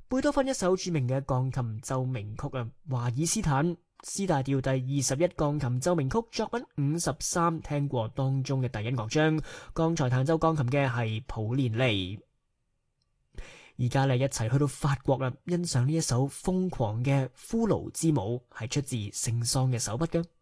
貝多芬一首著名嘅鋼琴奏鳴曲啊，華爾斯坦 C 大調第21鋼琴奏鳴曲作品53，聽過當中嘅第一樂章。剛才彈奏鋼琴嘅係普連尼。而家嚟一齊去到法國啦，欣賞呢一首瘋狂嘅骷髏之舞，係出自聖桑嘅手筆㗎。